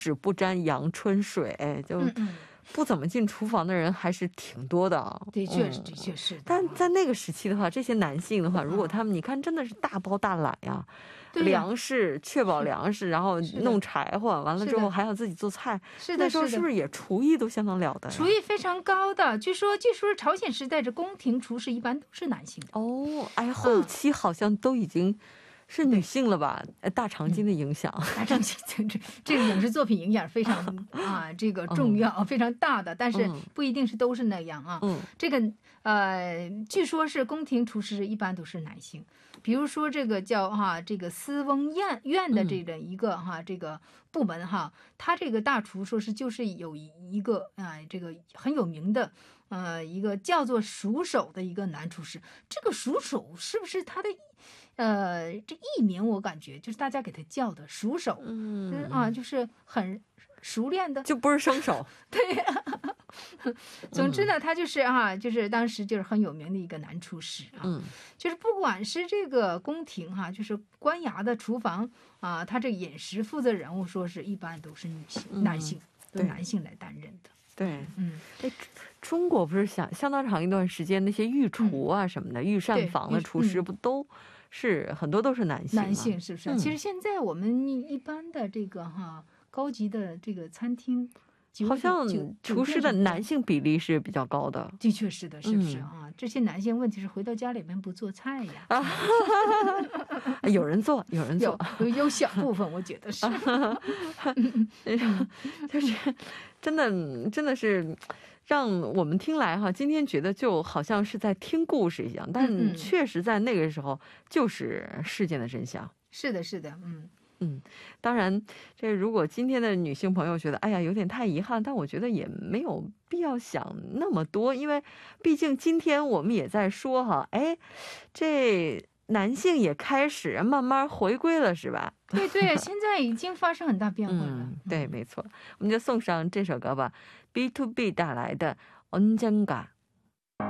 只不沾阳春水，就不怎么进厨房的人还是挺多的啊。 的确是的。 但在那个时期的话，这些男性的话，如果他们你看真的是大包大揽呀，粮食确保粮食，然后弄柴火，完了之后还要自己做菜，那时候是不是也厨艺都相当了得？ 厨艺非常高的，据说朝鲜时代这宫廷厨师一般都是男性的。 哦，哎，后期好像都已经是女性了吧？大长今的影响， 大长今这个影视作品影响非常这个重要，非常大的，但是不一定是都是那样啊。这个据说是宫廷厨师一般都是男性，比如说这个叫这个司翁院的这个一个这个部门他这个大厨说是就是有一个这个很有名的一个叫做熟手的一个男厨师。这个熟手是不是他的这艺名？我感觉就是大家给他叫的熟手，就是很熟练的， 就不是生手。 对总之呢，他就是就是当时就是很有名的一个男厨师就是不管是这个宫廷就是官衙的厨房他这饮食负责人物说是一般都是男性，都男性来担任的。 对，中国不是相当长一段时间那些御厨什么的，御膳房的厨师不都是很多都是男性是不是？其实现在我们一般的这个高级的这个餐厅， 好像厨师的男性比例是比较高的。 的确是的，是不是这些男性问题是回到家里面不做菜呀？ 有人做， 有小部分我觉得是就是真的是让我们听来今天觉得就好像是在听故事一样，但确实在那个时候就是事件的真相。 是的当然这如果今天的女性朋友觉得哎呀有点太遗憾，但我觉得也没有必要想那么多，因为毕竟今天我们也在说这男性也开始慢慢回归了，是吧？ 对，现在已经发生很大变化了。 对，没错。我们就送上这首歌吧， B2B 带来的언젠가。